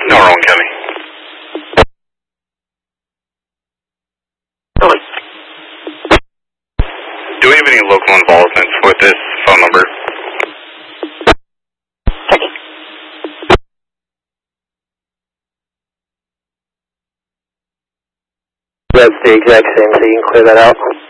No, Rowan County. Do we have any local involvements with this phone number? That's the exact same, so you can clear that out.